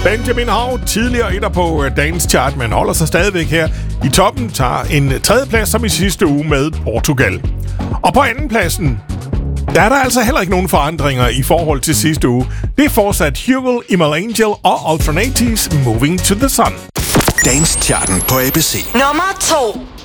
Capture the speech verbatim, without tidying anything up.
Benjamin Hav, tidligere etter på dagens chart, men holder sig stadigvæk her i toppen, tager en tredjeplads som i sidste uge med Portugal. Og på andenpladsen, der er der altså heller ikke nogen forandringer i forhold til sidste uge. Det er fortsat Hugo, Imal Angel og Alternatives Moving to the Sun. Dagens charten på A B C. Nummer to.